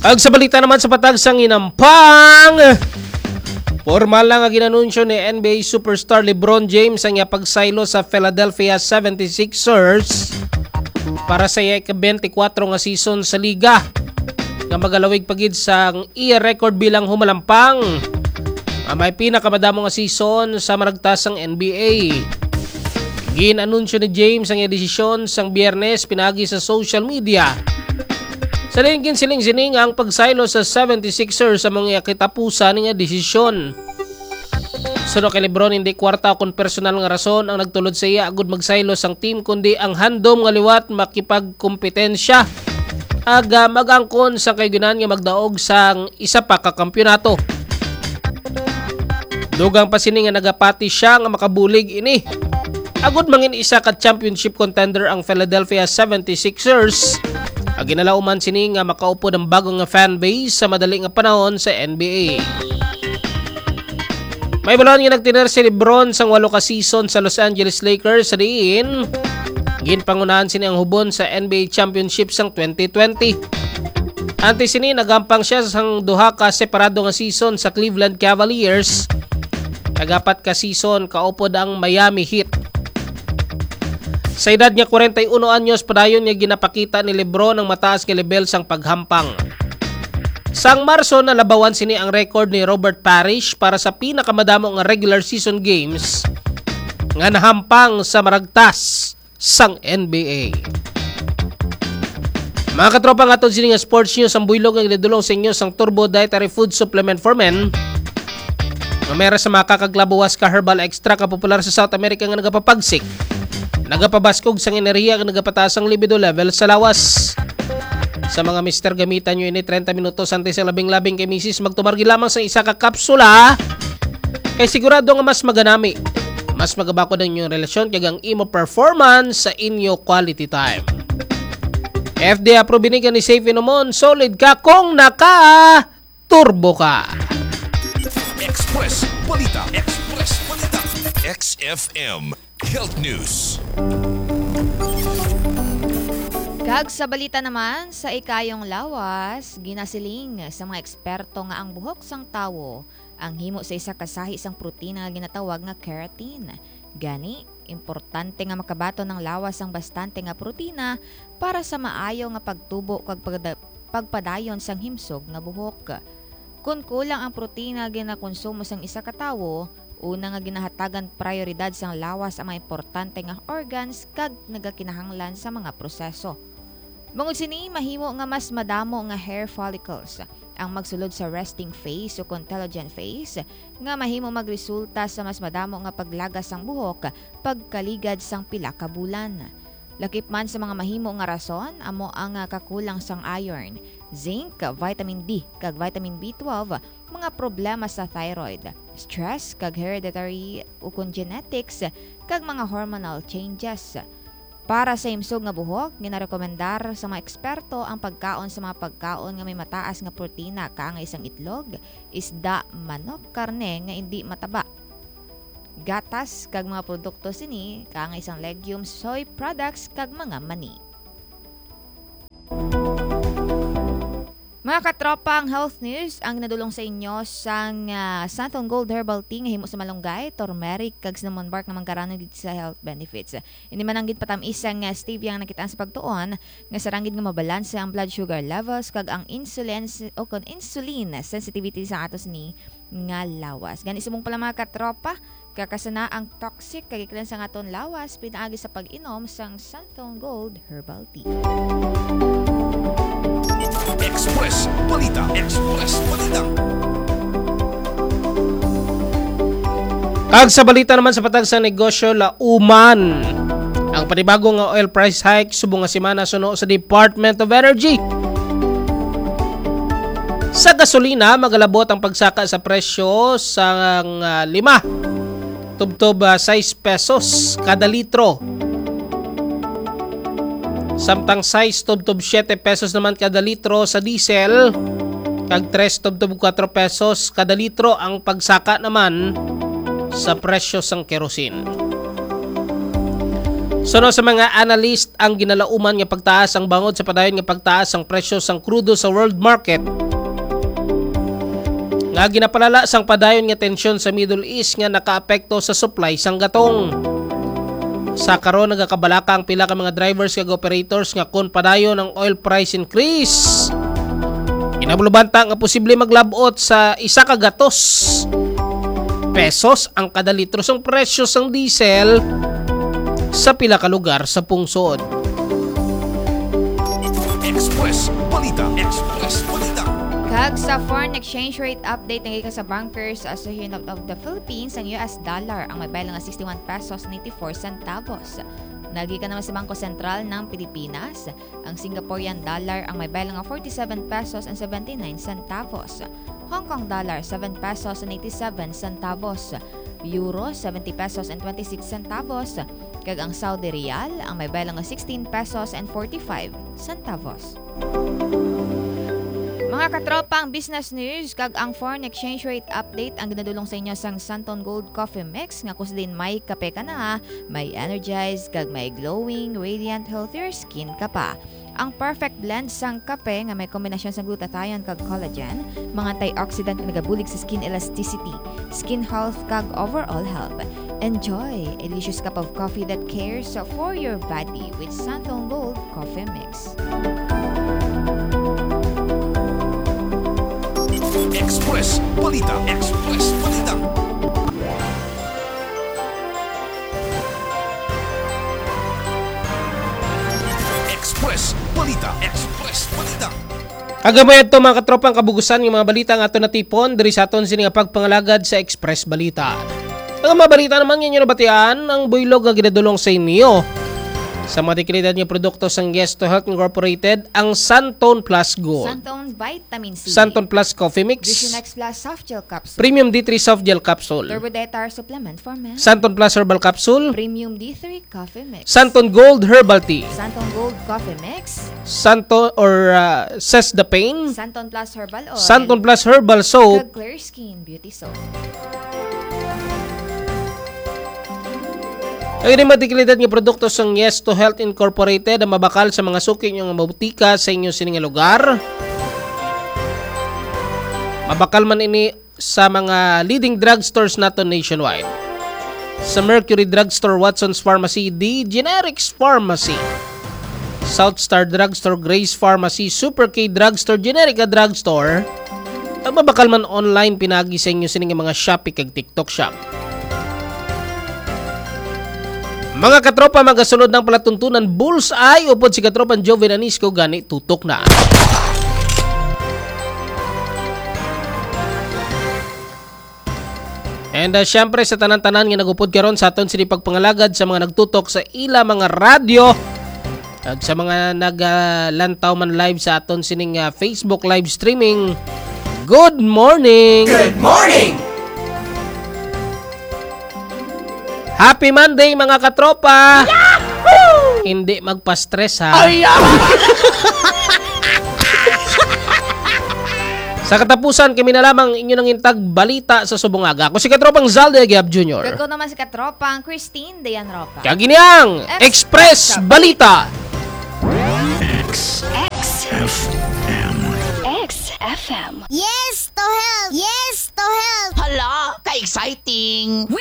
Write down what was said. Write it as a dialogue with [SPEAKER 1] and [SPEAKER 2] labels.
[SPEAKER 1] Ag sa balita naman sa patag sang inampang, formal lang ang ginanunsyo ni NBA superstar LeBron James ang pagsaylo sa Philadelphia 76ers para sa ika-24 nga season sa liga nga magalawig pagid sa i-record bilang humalampang may pinakamadamo nga season sa maragtasang NBA. Ginanunsyo ni James ang desisyon sang Biyernes pinagi sa social media. Sa lingkin siling-sining ang pagsaylo sa 76ers sa mga kitapusan nga desisyon. Suno kay LeBron hindi kwarta kung personal nga rason ang nagtulod sa iya agud magsaylo sang team kundi ang handom nga liwat makipagkompetensya aga magangkon sa kaygunan nga magdaog sang isa pa ka kampyonato. Dugang pa sini nga nagapati siya nga makabulig ini. Agud mangin isa ka championship contender ang Philadelphia 76ers. Ginalauman sini nga makaupo ng bagong nga fanbase sa madali nga panahon sa NBA. May balon nga nagtiner si LeBron sang 8 ka season sa Los Angeles Lakers sa diin. Ginpangunahan sini ang hubon sa NBA Championship sang 2020. Antes sini nagampang siya sang 2 ka separado nga season sa Cleveland Cavaliers. Nagapat ka season kaupod ang Miami Heat. Sa edad niya 41 anyos padayon niya ginapakita ni LeBron ang mataas nga level sang paghampang. Sang Marso nalabawan sini ang record ni Robert Parrish para sa pinakamadamo nga regular season games nga nahampang sa maragtas sang NBA. Mga katropa nga sini nga sports news ang buylog ang idulong sa inyo sang Turbo Dietary Food Supplement for Men. Mamera sa makakaglabuwas ka herbal extra ka popular sa South America nga nagapapagsik. Nagapabaskog sang enerhiya nga nagapataas ang libido level sa lawas. Sa mga mister gamitan nyo ini 30 minutos antes sa labing-labing kay misis magtumargi lamang sa isa ka kapsula kay sigurado nga mas maganami. Mas magabako ng inyong relasyon kag ang imo performance sa inyo quality time. FDA approved ni Safe Inomon, solid ka kung naka-turbo ka.
[SPEAKER 2] Express Balita. Express Balita. XFM Health News.
[SPEAKER 3] Kag sa balita naman, sa ikayong lawas, ginasiling sa mga eksperto nga ang buhok sang tawo ang himo sa isa kasahi sang protina nga ginatawag nga keratin. Gani, importante nga makabato ng lawas ang bastante nga protina para sa maayo nga pagtubo kag pagpadayon sang himsog nga buhok. Kung kulang ang protina ginakonsumo sang isa ka tawo, una nga ginahatagan prioridad sang lawas ang mga importante nga organs kag nagakinahanglan sa mga proseso. Bangod sini, mahimo nga mas madamo nga hair follicles ang magsulod sa resting phase o contagion phase nga mahimo magresulta sa mas madamo nga paglagas sang buhok pagkaligad sang pila ka bulan. Lakip man sa mga mahimo nga rason amo ang kakulang sang iron, zinc, vitamin D kag vitamin B12, mga problema sa thyroid, stress kag hereditary o genetics kag mga hormonal changes. Para sa himsog nga buhok, ginarekomendar sa mga eksperto ang pagkaon sa mga pagkaon nga may mataas nga protina kaangay isang itlog, isda, manok, karne nga hindi mataba. Gatas kag mga produkto sini kaangay isang legumes, soy products kag mga mani. Mga katropa, ang health news ang nadulong sa inyo sang Santon Gold Herbal Tea nga himo sa malunggay, turmeric kag cinnamon bark na mangkaranod dito sa health benefits. Hindi man ang gitpatamis ang stevia nga nakitaan sa pagtuon nga sarangid nga mabalanse ang blood sugar levels kag ang insulin sensitivity sa atos ni nga lawas. Gani subong pala mga katropa, kakasana ang toxic kag ikilan sa aton lawas pinaagi sa pag-inom sang Santon Gold Herbal Tea.
[SPEAKER 2] Express Balita. Express Balita.
[SPEAKER 1] Kag sa balita naman sa patag sa negosyo lauman. Ang panibagong oil price hike subong nga semana suno sa Department of Energy. Sa gasolina magalabot ang pagsaka sa presyo sa 5 tubtob 6 pesos kada litro. Samtang 6 tubtob 7 pesos naman kada litro sa diesel, kag 3 tubtob 4 pesos kada litro ang pagsaka naman sa presyo sang kerosene. Suno sa mga analyst ang ginalauman nga pagtaas ang bangod sa padayon nga pagtaas ang presyo sang krudo sa world market. Nga ginapalala sang padayon nga tensyon sa Middle East nga nakaapekto sa supply sang gatong. Sa karon nagakabalaka ang pila ka mga drivers kag operators nga kon padayon ang oil price increase. Inabulubanta nga posible maglabot sa isa ka gatos pesos ang kada litro sang presyo sang diesel sa pila ka lugar sa pungsod.
[SPEAKER 2] Express Balita. Express Balita.
[SPEAKER 3] Kag sa foreign exchange rate update ng sa Bankers Association of the Philippines, ang US dollar ang may bayad nga 61 pesos 94 centavos. Nagikan naman sa Bangko Sentral ng Pilipinas, ang Singaporean dollar ang may bayad nga 47 pesos and 79 centavos. Hong Kong dollar 7 pesos and 87 centavos. Euro 70 pesos and 26 centavos. Kag ang Saudi Riyal ang may bayad nga 16 pesos and 45 centavos. Mga katropang business news kag ang foreign exchange rate update ang ginadulong sa inyo sang Santon Gold Coffee Mix nga kusidin may kape ka na, may energized kag may glowing, radiant, healthier skin ka pa. Ang perfect blend sang kape nga may kombinasyon sang glutathione kag collagen, mga antioxidant nga nagabulig sa skin elasticity, skin health kag overall health. Enjoy a delicious cup of coffee that cares for your body with Santon Gold Coffee Mix.
[SPEAKER 2] Express Balita. Express Balita. Express Balita. Express Balita.
[SPEAKER 1] Agamay ito mga katropang kabugusan yung mga balita nga ato natipon diri sa aton sini nga pagpangalagad sa Express Balita. Ang mga balita naman ngayon nabatian ang buylog nga ginadulong sa inyo. Sa mga dekalidad niya produkto sang Yes to Health Incorporated, ang Santon Plus Gold,
[SPEAKER 3] Santon Vitamin C,
[SPEAKER 1] Santon Plus Coffee Mix,
[SPEAKER 3] Visionex Plus Soft Gel Capsule,
[SPEAKER 1] Premium D3 Soft Gel Capsule,
[SPEAKER 3] Turbodetar Supplement for Men,
[SPEAKER 1] Santon Plus Herbal Capsule,
[SPEAKER 3] Premium D3 Coffee Mix,
[SPEAKER 1] Santon Gold Herbal Tea,
[SPEAKER 3] Santon Gold Coffee Mix,
[SPEAKER 1] Santon Cess the Pain,
[SPEAKER 3] Santon Plus Herbal Oil,
[SPEAKER 1] Santon Plus Herbal Soap,
[SPEAKER 3] kag Clear Skin Beauty Soap.
[SPEAKER 1] Ang mga dekalidad niya produkto sang Yes to Health Incorporated ang mabakal sa mga suki niyong mabutika sa inyo sining lugar. Mabakal man ini sa mga leading drugstores nato nationwide. Sa Mercury Drugstore, Watson's Pharmacy, The Generics Pharmacy, Southstar Drugstore, Grace Pharmacy, Super K Drugstore, Generica Drugstore. Ang mabakal man online pinagi sa inyo sining mga Shopee kag TikTok Shop. Mga katropa, magasunod ng palatuntunan Bullseye upod si katropan Joven Anisco gani tutok na. And syempre sa tanan-tanan nga nagupod karon sa aton sini pagpangalagad sa mga nagtutok sa ila mga radyo at sa mga naglantaw man live sa aton sining Facebook live streaming. Good morning.
[SPEAKER 4] Good morning.
[SPEAKER 1] Happy Monday mga katropa! Yahoo! Hindi magpa-stress ha. Sa katapusan kami na lamang inyo nang intag balita sa Subungaga. Ako si Katropang Zalde Agiab Jr.
[SPEAKER 3] Kagko naman si katropang Christine Dayan Roca.
[SPEAKER 1] Kaginiang Express Balita.
[SPEAKER 5] XFM.
[SPEAKER 6] Yes to help! Yes to help!
[SPEAKER 5] Hala, ka-exciting!